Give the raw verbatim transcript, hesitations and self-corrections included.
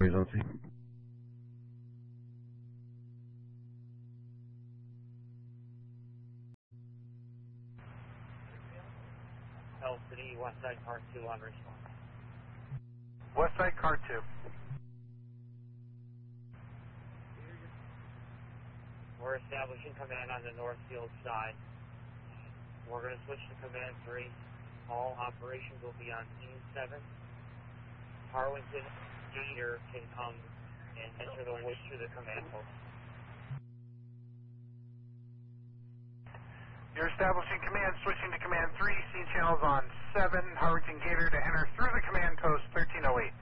Horizonte. L City, West Side Car two on response. West Side Car two. We're establishing command on the Northfield side. We're going to switch to command three. All operations will be on scene seven. Harlington Gator can come and enter the way through the command post. You're establishing command, switching to command three. Scene channels on seven. Harlington Gator to enter through the command post thirteen oh eight.